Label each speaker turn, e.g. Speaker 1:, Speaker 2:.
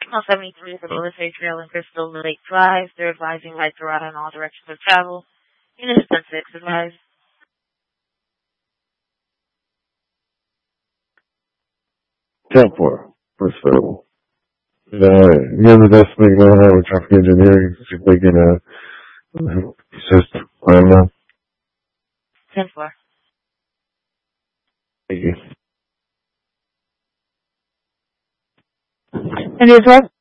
Speaker 1: Signal 73 for the Illustrated Trail in Crystal Lake Drive. They're advising right to route in all directions of travel. Unit 10-6 advised.
Speaker 2: 10-4, first federal. You have the estimate going on with traffic engineering, see if they can, assist. I don't know.
Speaker 1: 10-4.
Speaker 2: Thank you.
Speaker 1: And as well,